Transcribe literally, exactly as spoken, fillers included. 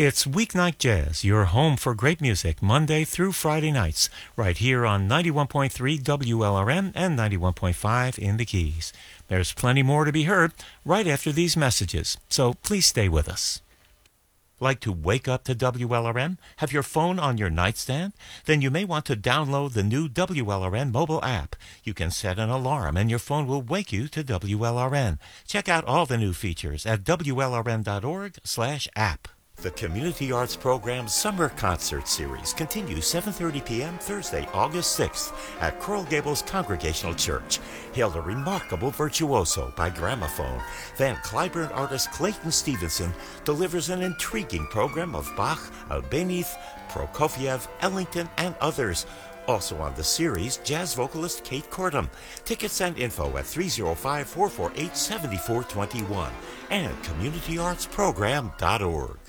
It's Weeknight Jazz, your home for great music, Monday through Friday nights, right here on ninety-one point three W L R M and ninety-one point five in the Keys. There's plenty more to be heard right after these messages, so please stay with us. Like to wake up to W L R M? Have your phone on your nightstand? Then you may want to download the new W L R N mobile app. You can set an alarm and your phone will wake you to W L R N. Check out all the new features at W L R N dot org slash app. The Community Arts Program's Summer Concert Series continues seven thirty p.m. Thursday, August sixth at Coral Gables Congregational Church. Hailed a remarkable virtuoso by gramophone. Van Cliburn artist Clayton Stevenson delivers an intriguing program of Bach, Albanese, Prokofiev, Ellington, and others. Also on the series, jazz vocalist Kate Cordham. Tickets and info at three oh five, four four eight, seven four two one and community arts program dot org.